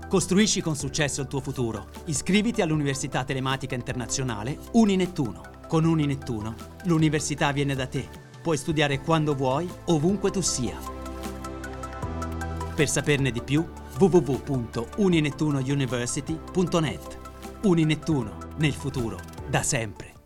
Costruisci con successo il tuo futuro. Iscriviti all'Università Telematica Internazionale Uninettuno. Con Uninettuno, l'università viene da te. Puoi studiare quando vuoi, ovunque tu sia. Per saperne di più, www.uninettunouniversity.net. Uninettuno, nel futuro, da sempre.